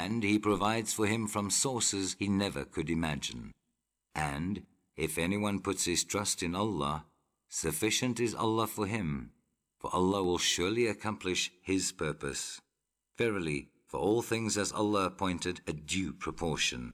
and He provides for him from sources he never could imagine. And if anyone puts his trust in Allah, sufficient is Allah for him, for Allah will surely accomplish His purpose. Verily, for all things has Allah appointed a due proportion.